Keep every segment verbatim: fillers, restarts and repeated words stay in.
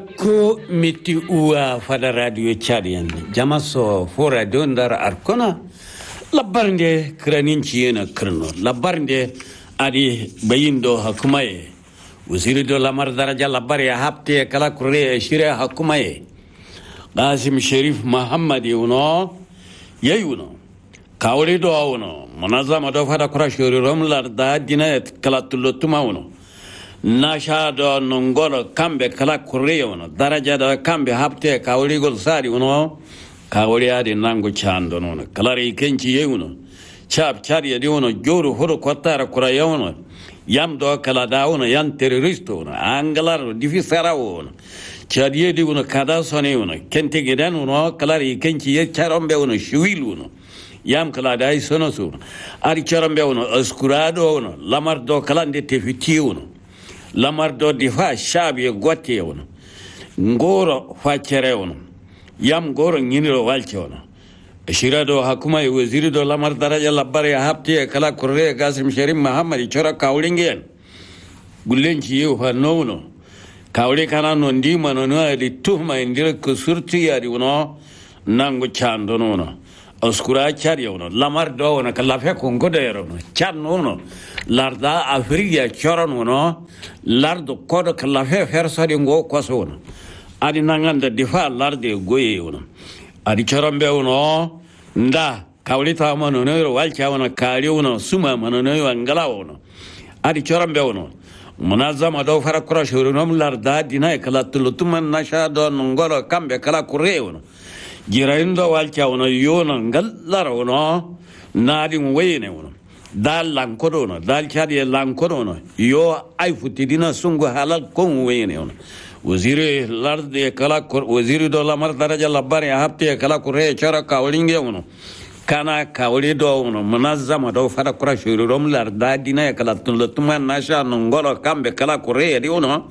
ko miti uwa fada radio chadian jamaso fo radio ndar arkona labarnde kraninci yana krno labarnde adi bayindo hakumaye waziri do lamar daraja labar ya hapte kala kurre shire hakumaye Qasim Sharif Muhammad yuno yayuno kawri do awno munazama do fada kura shiri romlar da dinayat kala tulotuma uno nasha do nongolo kambe kala kurre uno daraja do kambe hapte kawri gol sari uno kawri adi nangu chando no kala ri kenci yayuno chap chari adi uno joru horo kwatara kura yawno yam do kala da uno yan terroristo uno angalar difisara uno chadiye di uno kada sone uno kente gedan uno kalari kenci ye charombe uno shuil uno yam kala dai sono su ari charombe uno askurado uno lamar do kalande tefiti uno lamar do difa shabi gote uno ngoro facere uno yam ngoro nyiniro walche uno shirado hakuma e waziri do lamar daraja labare hapti kala kurre Qasim Sharif Muhammad chora kawlingen gullenci yo fa nono kawle kana no ndima no no di tuhma indira ko surti yari wono nango chando no oskura chari wono lamar do wono kala fe ko ngodo yero no channo no larda afrika choron wono lardo kodo kala fe fersari ngo koso wono adi nanganda difa larde goye wono adi choron be wono nda kawle ta mano no walcha wono kali wono suma mano no ngala wono adi choron be wono munazama do fara kura shurunom larda dina kala tulutuman nasha do ngolo kambe kala kureuno jiraindo walcha wono yono ngallara wono nadi weyne wono dal lankodo no dal chadi lankodo no yo ay futidina sungu halal kon weyne wono waziri larde kala waziri do lamar daraja labari hapte kala kure chara kawlinge wono kana kawli do wono munazama do fara kura shurunom larda dina kala tulutuman nasha ngolo kambe kala kure di wono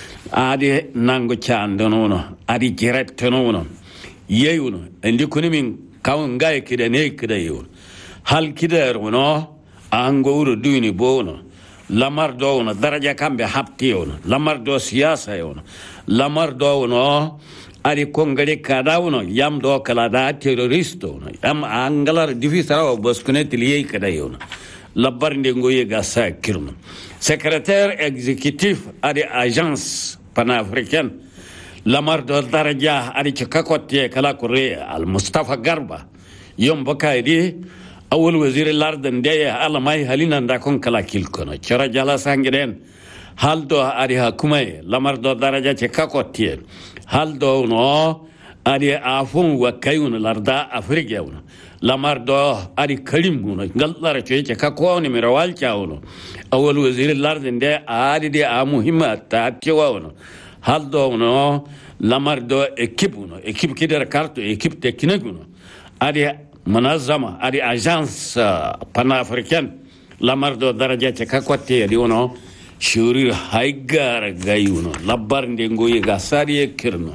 adi nango chando no adi direct no wono yeyuno andi kunimin kawun gaye kida ne kida yo hal kida wono ango uro duini bono lamar do wono daraja kambe hapti wono lamar do siyasa wono lamar do wono ari kongare kada wono yam do kala da terroristo wono yam angalar difisara boskune tiliye kada yono labar ndengoye gasa kirno secrétaire exécutif ari agence panafricaine lamar do daraja ari chakakote kala kore al Mustafa Garba yom bakaidi awul wazir lardan de alamai halina nda kon kala kilkono chara jala sangiden haldo ari hakumai lamar do daraja chakakote haldo no ari afun wakayun larda afrika uno lamar do ari kalim uno gallara cheke kakko ni mirawal chawuno awul wazir lardan de ari de a muhimma ta tewa uno haldo uno lamar do équipe uno équipe kidar carte équipe technique uno adi munazama adi agence panafricaine lamar do daraja cheka kwatte di uno shuri haigar gayuno labar ndengo ye gasari kirno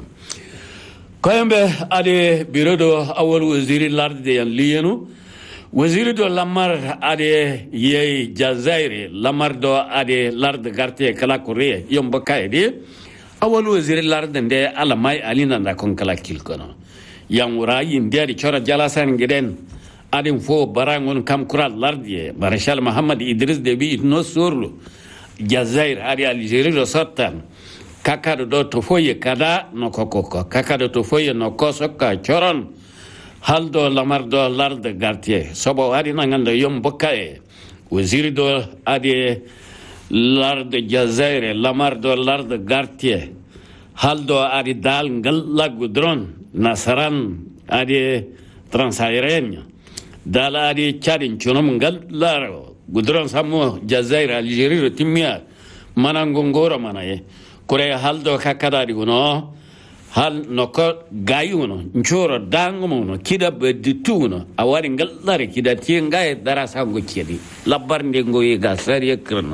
koyembe adi bureau do awol waziri larde yan liyenu waziri do lamar adi ye jazairi lamar do adi larde garte kala korea yomba kaydi awal wazir larden de alamai alina da kon kala kilkono yang wurayi ndiyari chora jalasan giden adin fo barangon kam kural lardie marshal Muhammad Idris Deby no sorlo jazair ari algeri do satan kakado do to foye kada no kokoko kakado to foye no kosoka choron haldo lamar do larde gartie sobo ari nanganda yom bokae wazir do adi larde jazaire lamar do larde gartie haldo ari dal ngalla gudron nasaran ari transairenia dal ari charin chunum ngalla gudron samo jazaire algeria timia manangongora manaye kore haldo kakadari uno hal noko gayuno nchoro dangumo kida bedituno awari ngalla kida tiengae darasa ngochedi labar ndengo ye gasari krno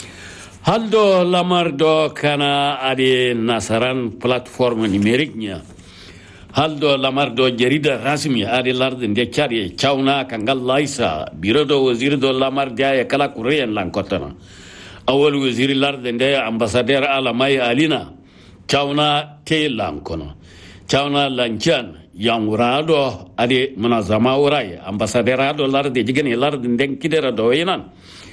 haldo lamar do kana adi nasaran plateforme numérique nya haldo lamar do jarida rasmi adi larde de chari chawna kangal laisa biro do wazir do lamar dia kala kureyan lankotana awal wazir larde de ambassadeur alamai alina chauna te lankono chauna lanchan yangurado ade munazama urai ambassadorado larde jigani larde den kidera do yinan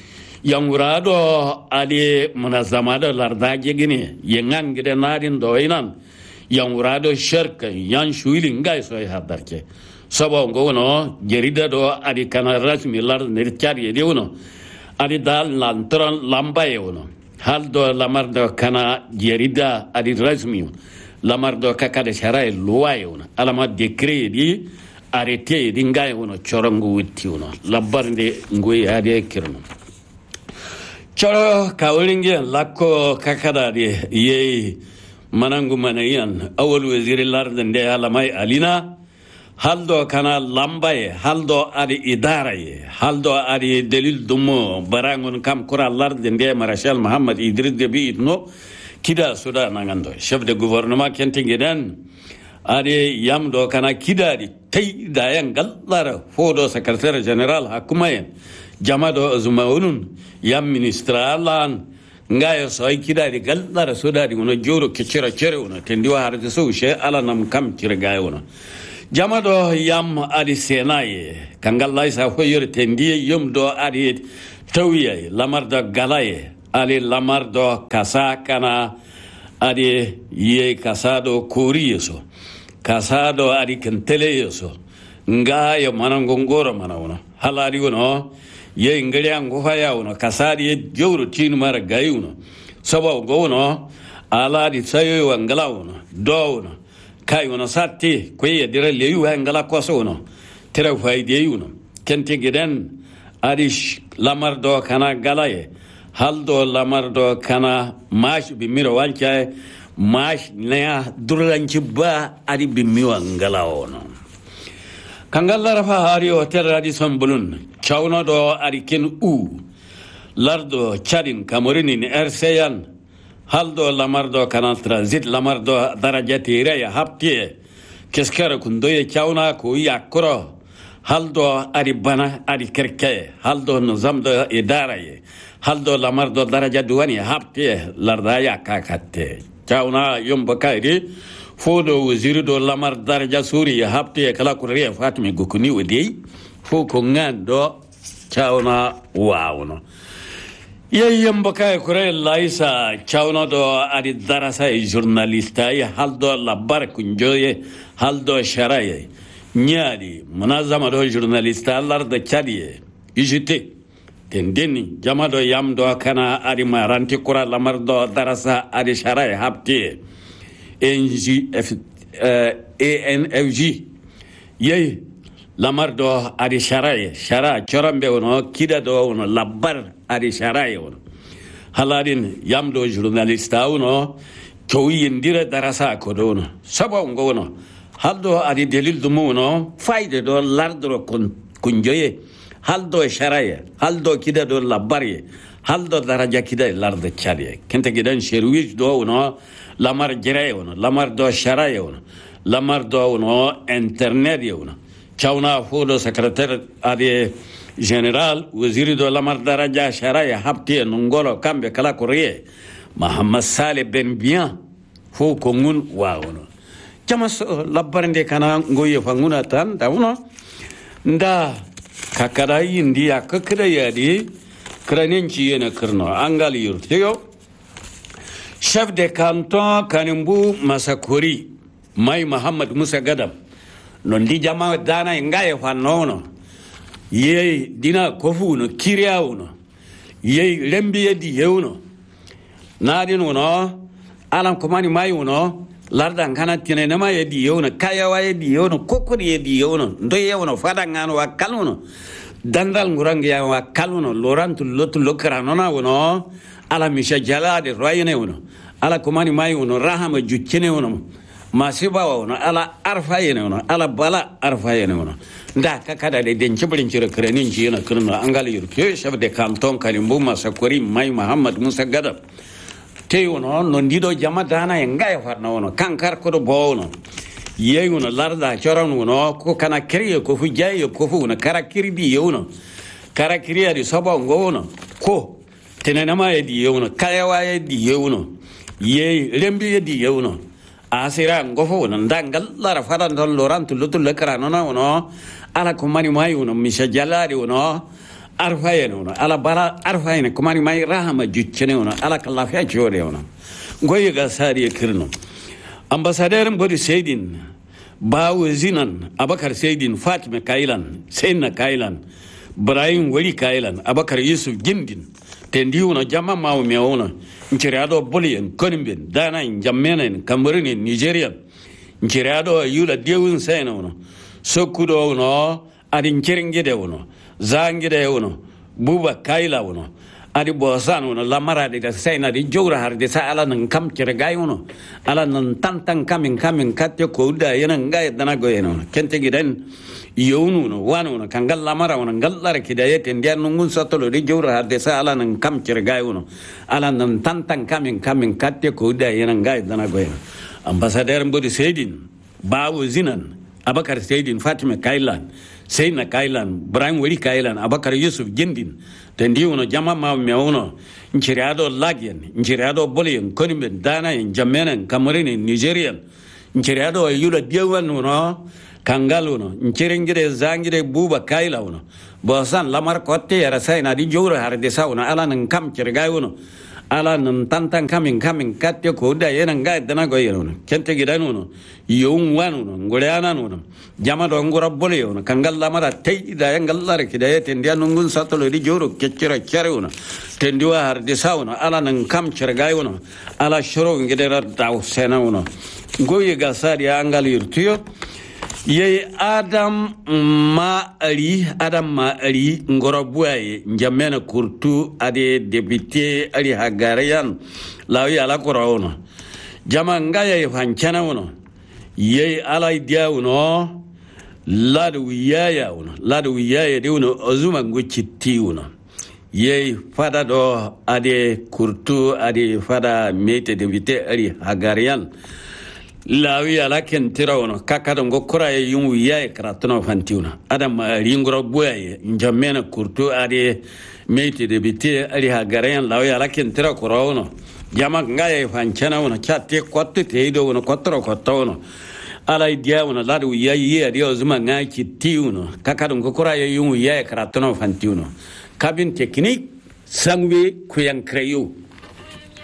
yangurado ade munazama do larda jigani yengan gide nadin do yinan yangurado shirka yan shuilin gai so hadarke sabo ngono jerida do ade kana rasmi larde ne chari de uno ade dal lantran lambaye uno haldo lamardo kana jerida ade rasmi lamardo kakade sharai luwaye uno alama decret di arrêté di ngai uno chorongo witti uno labarnde ngoy ade kirno choro kawlinge lakko kakada di ye manangu manayan awal wazir larde de alamai alina haldo kana lambaye haldo adi idaraye haldo adi delil dumo barangon kam kura larde de marshal muhammad idris debi no kida suda nangando chef de gouvernement kente gidan adi yamdo kana kida di tay dayan gallara fodo secrétaire général hakumayen jamado zumaunun yam ministra lan ngayo soy kida di gallara suda di no joro kecira cere uno tendiwa harde so she ala nam kam tire gayo uno jamado yam adi senaye kangallay sa ko yor tendiye yum do adi tawiye lamarda galaye ali lamardo kasa kana adi ye kasado kuriyeso kasado adi kenteleyeso ngayo manangongoro manawno halari wono ye ngari ango haya wono kasadi ye jowro tinu mara gayuno sabo gono ala di sayo wangala wono do kai wono satti koye dire leyu wangala koso wono tere fayde yuno kente giden adi lamardo kana galaye haldo lamardo kana mash bi miro wancha mash ne duranci ba adi bi miwa ngala wono kangalla rafa hari hotel radisson bulun chawno do adi ken u lardo chadin kamorini ni erseyan haldo lamardo kana transit lamardo darajati reya haptie keskara kundoye chawna ko yakro haldo adi bana adi kerke haldo nizamdo idaraye haldo lamardo daraja duwani hapte lardaya kakatte chawna yomba kairi fodo waziri do lamar daraja suri hapte kala kuriya fatimi gukuni wadi fo ko ngando chawna wawno ye yomba kai kure laisa chawna do adi darasa journalista ya haldo labar kunjoye haldo sharaye nyadi munazama do journalista larda chadiye ijite tendeni jamado yamdo kana ari maranti kura lamardo darasa ari sharai hapti N G F A N F G ye lamardo ari sharai shara chorambe wono kida do wono labbar ari sharai wono haladin yamdo journalista wono toyi ndira darasa ko do wono sabo ngo wono haldo ari delil dumo wono fayde do lardro kun kunjoye haldo sharaye haldo kida do labari haldo daraja kida larde chariye kente gidan sherwij do no lamar jiraye no lamar do sharaye no lamar do no internet yo no chawna fodo secrétaire ade général waziri do lamar daraja sharaye hapti ngolo kambe kala kuriye muhammad saleh ben bien fo ko ngun wawono jamas labarende kana ngoye fanguna tan dawno nda kakada yindi ya kakada yadi kranenci yana kirno angali yurtiyo chef de canton kanimbu masakori mai muhammad musa gadam non di jama dana ngaye fannono ye dina kofu no kiriawno ye lembiye di yewno nadin wono alam komani mai wono lardan kana tine nama ye di yewno kaya wa ye di yewno kokori ye di yewno ndo yewno fada ngano wa kalno dandal ngurangi ya wa kalno lorantu lotu lokrano na wono ala misha jalade royene wono ala komani mai wono rahama juccene wono masiba wono ala arfa yene wono ala bala arfa yene wono nda kakada de den cibrin cire krenin ci yana kirno angali yurke chef de canton kalimbu masakori mai muhammad musa gadab te wono non dido jama dana e ngay farna wono kankar ko do bono yeyi wono larda coron wono ko kana kriye ko fu jaye ko fu wono kara kirdi yono kara kriya di sobo ngono ko tenena ma e di yono kaya wa e di yono ye rembi di yewno asira ngofo wono dangal lara fadan don lorantu lutul lekrano na wono ala ko mani mai wono misha jalari wono arfayene wono ala bara arfayene ko mani mai rahama juccene wono ala kala fa jode wono goye ga sari kirno ambassadeur mbodi seydin bawo zinan abakar seydin fatima kailan seyna kailan ibrahim wali kailan abakar yusuf gindin tendi wono jama mawo me wono nkiriado bolien konimben dana jammenen cameroon nigeria nkiriado yula dewun seyna wono sokkudo wono adi nkiringide wono zangide wono buba kaila wono adi bosan wono lamara de seyna di jogra har de sa ala nan kam kirgay wono ala nan tantan kamin kamin katte ko da yana ngay dana goyeno kente gidan yownu no wanu no kangal lamara wono gallar kidayete ndian ngun satolo di jogra har de sa ala nan kam kirgay wono ala nan tantan kamin kamin katte ko da yana ngay dana goyeno ambassadeur mbodi seydin bawo zinan abakar seydin fatima kailan seyna kailan ibrahim wali kailan abakar yusuf gindin tendi wono jama ma me wono nkiriado lagien nkiriado bolien konimben dana en jamenen cameroon nigeria nkiriado yula diewan wono kangal wono nkirengire zangire buba kaila wono bosan lamar kotte yara sayna di jowro har de sawna ala nan kam kirgay wono ala nan tantan kamin kamin katte ko da yana ga dana go yeno kente gidan wono yong wanu no ngoreana no jama do ngora bole wono kangal lamara tay da yangal lar kidayete ndian ngun satolo di joro keccira kere wono tendi wa har de sawno ala nan kam cirgay wono ala shoro ngidera daw sena wono goye ga sari angal yurtiyo ye adam ma ali adam ma ali ngoro buaye njamena kurtu ade député ali hagarian lawi ala korono jama ngaya ye fancana wono ye ala dia wono ladu yaya wono ladu yaya de wono ozuma ngochitti wono ye fada do ade kurtu ade fada mete député ali hagarian lawi ala ken tira wono kakado ngokora e yungu yae kratono fantiuna adam ringro boye njamena kurtu ade meite de bite ali hagaren lawi ala ken tira korono jama ngaye fanchana wono chatte kotte teido wono kotro kottono ala idia wono ladu yaye ade ozuma ngaki tiuno kakado ngokora e yungu yae kratono fantiuno cabine technique sangwe kuyan kreyo